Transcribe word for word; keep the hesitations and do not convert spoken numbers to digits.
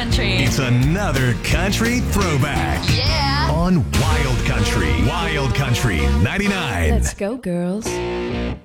country. It's another country throwback. Yeah. On Wild Country. Wild Country ninety-nine. Let's go, girls.